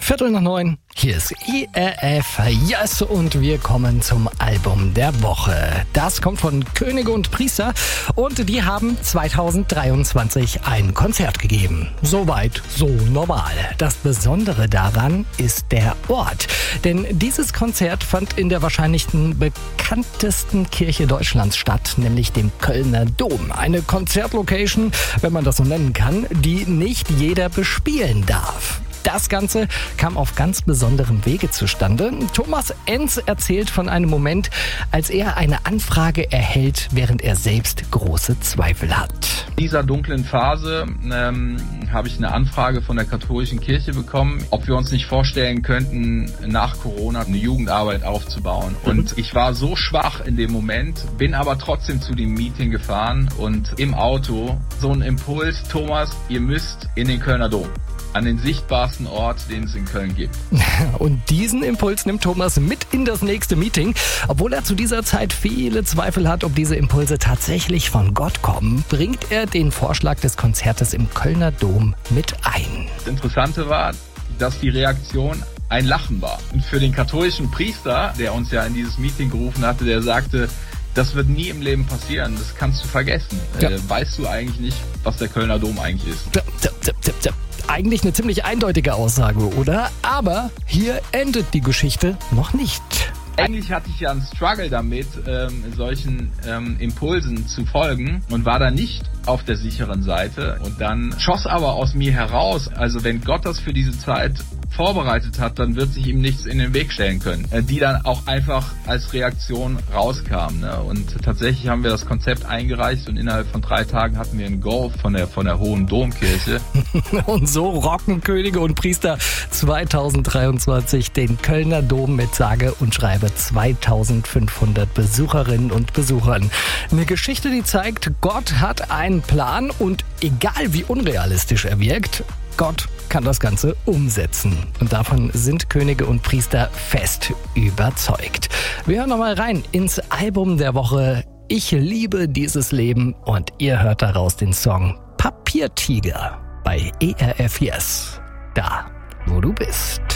8:45. Hier ist ERF Yes und wir kommen zum Album der Woche. Das kommt von Könige und Priester und die haben 2023 ein Konzert gegeben. Soweit, so normal. Das Besondere daran ist der Ort. Denn dieses Konzert fand in der wahrscheinlich bekanntesten Kirche Deutschlands statt, nämlich dem Kölner Dom. Eine Konzertlocation, wenn man das so nennen kann, die nicht jeder bespielen darf. Das Ganze kam auf ganz besonderem Wege zustande. Thomas Enz erzählt von einem Moment, als er eine Anfrage erhält, während er selbst große Zweifel hat. In dieser dunklen Phase habe ich eine Anfrage von der katholischen Kirche bekommen, ob wir uns nicht vorstellen könnten, nach Corona eine Jugendarbeit aufzubauen. Und ich war so schwach in dem Moment, bin aber trotzdem zu dem Meeting gefahren und im Auto so ein Impuls: Thomas, ihr müsst in den Kölner Dom. An den sichtbarsten Ort, den es in Köln gibt. Und diesen Impuls nimmt Thomas mit in das nächste Meeting. Obwohl er zu dieser Zeit viele Zweifel hat, ob diese Impulse tatsächlich von Gott kommen, bringt er den Vorschlag des Konzertes im Kölner Dom mit ein. Das Interessante war, dass die Reaktion ein Lachen war. Und für den katholischen Priester, der uns ja in dieses Meeting gerufen hatte, der sagte: Das wird nie im Leben passieren, das kannst du vergessen. Ja. Weißt du eigentlich nicht, was der Kölner Dom eigentlich ist? Eigentlich eine ziemlich eindeutige Aussage, oder? Aber hier endet die Geschichte noch nicht. Eigentlich hatte ich ja einen Struggle damit, solchen Impulsen zu folgen und war da nicht auf der sicheren Seite. Und dann schoss aber aus mir heraus, also wenn Gott das für diese Zeit vorbereitet hat, dann wird sich ihm nichts in den Weg stellen können, die dann auch einfach als Reaktion rauskam. Ne? Und tatsächlich haben wir das Konzept eingereicht und innerhalb von 3 Tagen hatten wir ein Go von der Hohen Domkirche. Und so rocken Könige und Priester 2023 den Kölner Dom mit sage und schreibe 2500 Besucherinnen und Besuchern. Eine Geschichte, die zeigt, Gott hat einen Plan und egal wie unrealistisch er wirkt, Gott kann das Ganze umsetzen. Und davon sind Könige und Priester fest überzeugt. Wir hören nochmal rein ins Album der Woche. Ich liebe dieses Leben und ihr hört daraus den Song Papiertiger bei ERF Yes. Da, wo du bist.